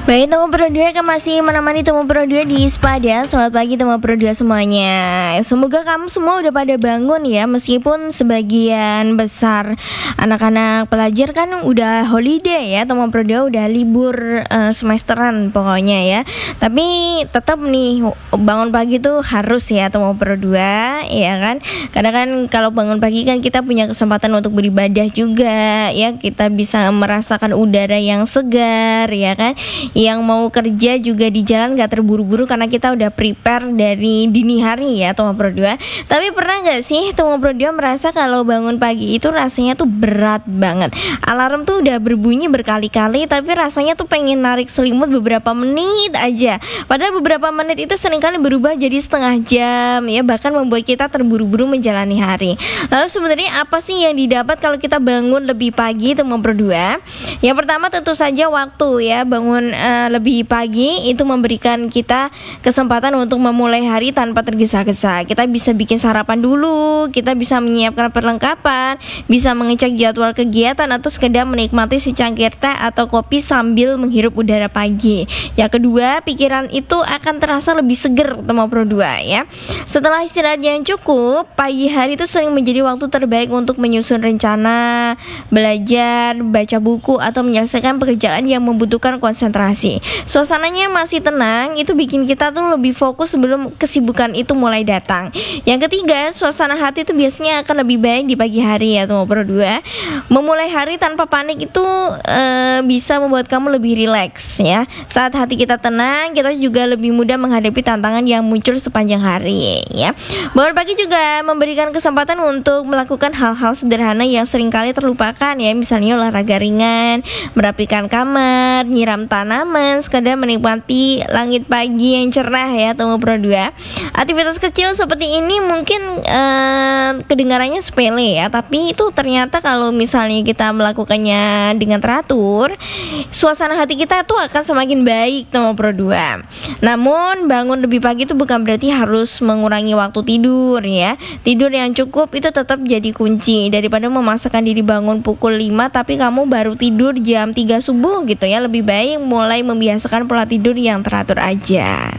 Baik teman Pro 2 akan masih menemani teman Pro 2 di Sepada. Selamat pagi teman Pro 2 semuanya. Semoga kamu semua udah pada bangun ya. Meskipun sebagian besar anak-anak pelajar kan udah holiday ya, teman Pro 2 udah libur semesteran pokoknya ya. Tapi tetap nih bangun pagi tuh harus ya teman Pro 2 ya kan. Karena kan kalau bangun pagi kan kita punya kesempatan untuk beribadah juga ya. Kita bisa merasakan udara yang segar ya kan. Yang mau kerja juga di jalan gak terburu-buru karena kita udah prepare dari dini hari ya teman Pro 2. Tapi pernah gak sih teman Pro 2 merasa kalau bangun pagi itu rasanya tuh berat banget. Alarm tuh udah berbunyi berkali-kali tapi rasanya tuh pengen narik selimut beberapa menit aja. Padahal beberapa menit itu seringkali berubah jadi setengah jam ya, bahkan membuat kita terburu-buru menjalani hari. Lalu sebenarnya apa sih yang didapat kalau kita bangun lebih pagi teman Pro 2? Yang pertama tentu saja waktu ya. Bangun lebih pagi itu memberikan kita kesempatan untuk memulai hari tanpa tergesa-gesa. Kita bisa bikin sarapan dulu, kita bisa menyiapkan perlengkapan, bisa mengecek jadwal kegiatan atau sekedar menikmati secangkir teh atau kopi sambil menghirup udara pagi. Yang kedua, pikiran itu akan terasa lebih seger teman Pro 2 ya. Setelah istirahat yang cukup, pagi hari itu sering menjadi waktu terbaik untuk menyusun rencana, belajar, baca buku atau menyelesaikan pekerjaan yang membutuhkan konsentrasi. Suasananya masih tenang, itu bikin kita tuh lebih fokus sebelum kesibukan itu mulai datang. Yang ketiga, suasana hati itu biasanya akan lebih baik di pagi hari ya teman Pro 2. Memulai hari tanpa panik itu bisa membuat kamu lebih rileks ya. Saat hati kita tenang, kita juga lebih mudah menghadapi tantangan yang muncul sepanjang hari ya. Bangun pagi juga memberikan kesempatan untuk melakukan hal-hal sederhana yang seringkali terlupakan ya. Misalnya olahraga ringan, merapikan kamar, nyiram tanaman, sekadar menikmati langit pagi yang cerah ya teman Pro 2. Aktivitas kecil seperti ini mungkin kedengarannya sepele ya, tapi itu ternyata kalau misalnya kita melakukannya dengan teratur, suasana hati kita tuh akan semakin baik teman Pro 2. Namun bangun lebih pagi itu bukan berarti harus mengurangi waktu tidur ya. Tidur yang cukup itu tetap jadi kunci. Daripada memaksakan diri bangun pukul 5 tapi kamu baru tidur jam 3 subuh gitu ya, lebih baik mulai membiasakan pola tidur yang teratur aja.